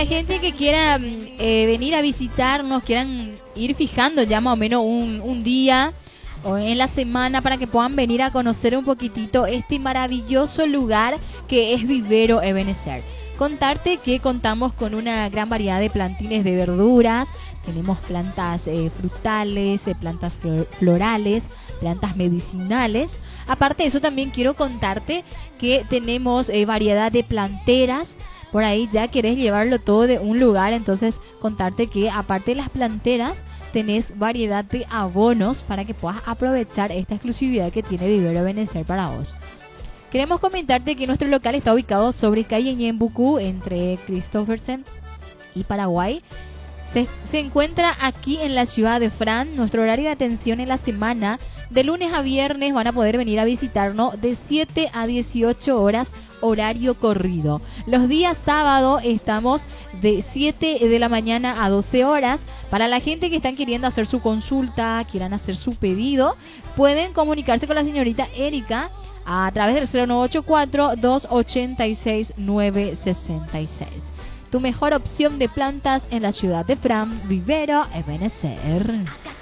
la gente que quiera venir a visitarnos, quieran ir fijando ya más o menos un día o en la semana para que puedan venir a conocer un poquitito este maravilloso lugar que es Vivero Ebenezer. Contarte que contamos con una gran variedad de plantines de verduras, tenemos plantas frutales, plantas florales, plantas medicinales. Aparte de eso también quiero contarte que tenemos variedad de planteras. Por ahí ya querés llevarlo todo de un lugar, entonces contarte que aparte de las planteras tenés variedad de abonos para que puedas aprovechar esta exclusividad que tiene Vivero Ebenezer para vos. Queremos comentarte que nuestro local está ubicado sobre calle Ñembucú, entre Christophersen y Paraguay. Se encuentra aquí en la ciudad de Fran. Nuestro horario de atención en la semana, de lunes a viernes, van a poder venir a visitarnos de 7 a 18 horas, horario corrido. Los días sábado estamos de 7 de la mañana a 12 horas. Para la gente que están queriendo hacer su consulta, quieran hacer su pedido, pueden comunicarse con la señorita Erika a través del 0984-286-966. Tu mejor opción de plantas en la ciudad de Fran, Vivero Ebenezer.